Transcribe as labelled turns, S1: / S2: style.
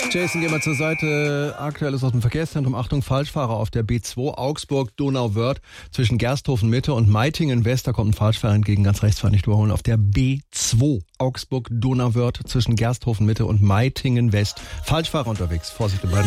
S1: Jason, geh mal zur Seite. Aktuelles aus dem Verkehrszentrum. Achtung, Falschfahrer auf der B2 Augsburg-Donauwörth zwischen Gersthofen-Mitte und Meitingen-West. Da kommt ein Falschfahrer entgegen, ganz rechts, fahr nicht überholen. Auf der B2 Augsburg-Donauwörth zwischen Gersthofen-Mitte und Meitingen-West. Falschfahrer unterwegs. Vorsicht,